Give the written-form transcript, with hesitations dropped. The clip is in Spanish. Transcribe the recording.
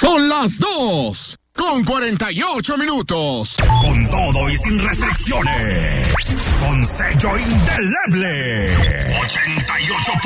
Son las 2:48. Con todo y sin restricciones. Con sello indeleble. 88.